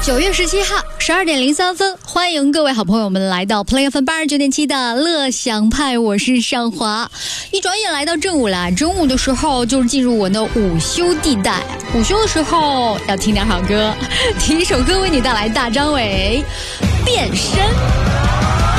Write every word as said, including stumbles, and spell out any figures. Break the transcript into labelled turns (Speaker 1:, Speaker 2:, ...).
Speaker 1: 九月十七号十二点零三分，欢迎各位好朋友们来到 Play F M 八十九点七的乐享派，我是尚华。一转眼来到正午啦，中午的时候就是进入我的午休地带。午休的时候要听点好歌，第一首歌为你带来大张伟《变身》。